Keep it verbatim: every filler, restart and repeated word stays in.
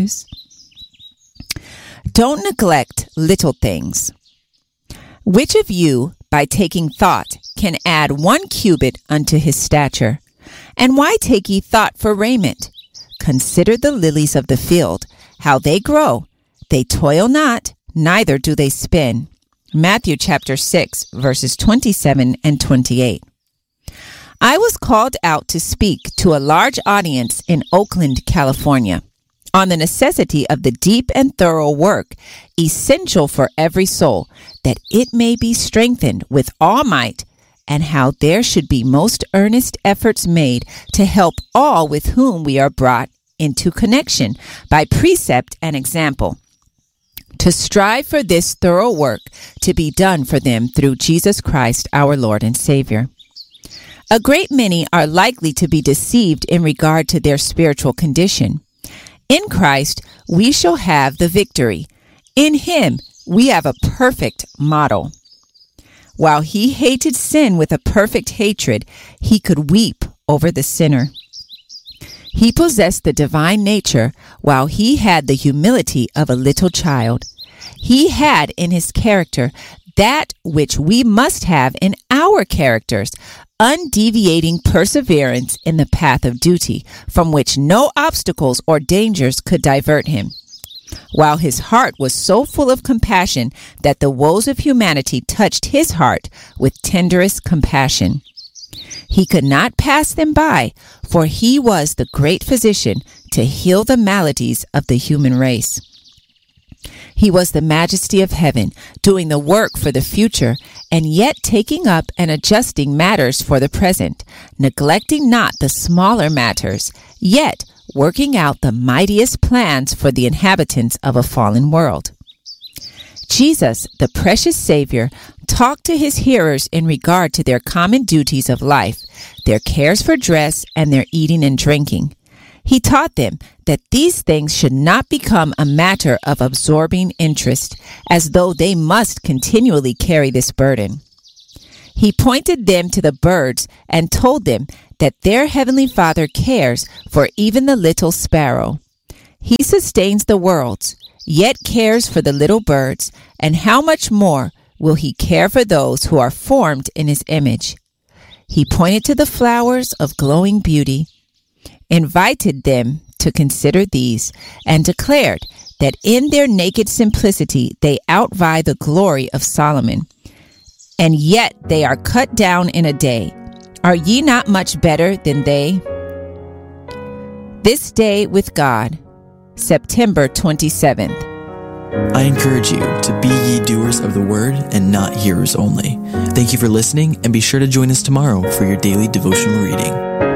Don't neglect little things. Which of you, by taking thought, can add one cubit unto his stature? And why take ye thought for raiment? Consider the lilies of the field, how they grow. They toil not, neither do they spin. Matthew chapter six, verses twenty-seven and twenty-eight. I was called out to speak to a large audience in Oakland, California, on the necessity of the deep and thorough work essential for every soul, that it may be strengthened with all might, and how there should be most earnest efforts made to help all with whom we are brought into connection by precept and example, to strive for this thorough work to be done for them through Jesus Christ our Lord and Savior. A great many are likely to be deceived in regard to their spiritual condition. In Christ, we shall have the victory. In him, we have a perfect model. While he hated sin with a perfect hatred, he could weep over the sinner. He possessed the divine nature while he had the humility of a little child. He had in his character that which we must have in our characters, undeviating perseverance in the path of duty, from which no obstacles or dangers could divert him. While his heart was so full of compassion that the woes of humanity touched his heart with tenderest compassion. He could not pass them by, for he was the great physician to heal the maladies of the human race. He was the majesty of heaven, doing the work for the future, and yet taking up and adjusting matters for the present, neglecting not the smaller matters, yet working out the mightiest plans for the inhabitants of a fallen world. Jesus, the precious Savior, talked to his hearers in regard to their common duties of life, their cares for dress, and their eating and drinking. He taught them that these things should not become a matter of absorbing interest, as though they must continually carry this burden. He pointed them to the birds and told them that their heavenly Father cares for even the little sparrow. He sustains the worlds, yet cares for the little birds, and how much more will he care for those who are formed in his image? He pointed to the flowers of glowing beauty, invited them to consider these, and declared that in their naked simplicity they outvie the glory of Solomon. And yet they are cut down in a day. Are ye not much better than they? This Day with God, September twenty-seventh. I encourage you to be ye doers of the word and not hearers only. Thank you for listening, and be sure to join us tomorrow for your daily devotional reading.